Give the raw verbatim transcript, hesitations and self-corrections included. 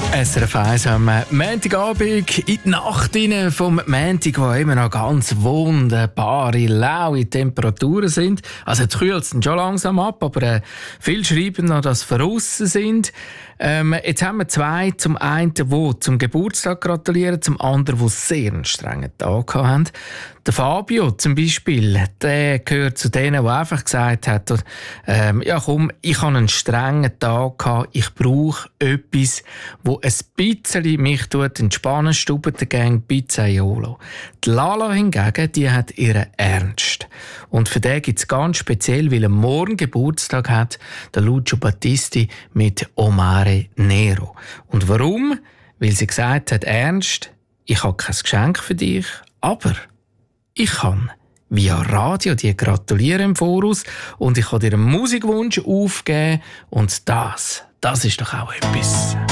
S R F eins am Montagabend in die Nacht rein vom Montag, wo immer noch ganz wunderbare, laue Temperaturen sind. Also jetzt kühlt es schon langsam ab, aber äh, viele schreiben noch, dass sie draussen sind. Ähm, jetzt haben wir zwei. Zum einen, die zum Geburtstag gratulieren, zum anderen, die sehr einen strengen Tag haben. Der Fabio zum Beispiel, der gehört zu denen, der einfach gesagt hat, ähm, ja komm, ich habe einen strengen Tag gehabt, ich brauche etwas, wo ein bisschen mich tut entspannen, Stubben der Gang Pizzaiolo. Die Lala hingegen, die hat ihren Ernst. Und für den gibt es ganz speziell, weil er morgen Geburtstag hat, der Lucio Battisti mit Omare Nero. Und warum? Weil sie gesagt hat, Ernst, ich habe kein Geschenk für dich, aber ich kann via Radio dir gratulieren im Voraus und ich kann dir einen Musikwunsch aufgeben und das, das ist doch auch etwas.